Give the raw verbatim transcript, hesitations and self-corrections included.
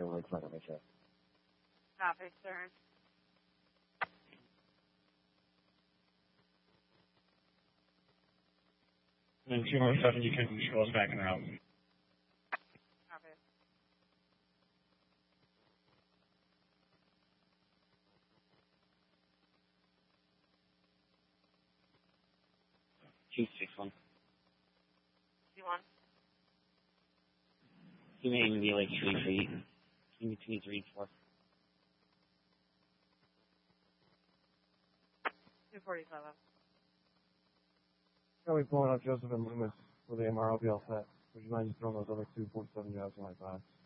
Airway flight on my chest. Copy, sir. And then two more seven, you can show us back in route. Copy. Two six one. You want? You may even be like three feet. In between three and four. two forty-seven. I'll be pulling up Joseph and Loomis for the M R. I'll be all set. Would you mind just throwing those other two forty-seven yards on my box?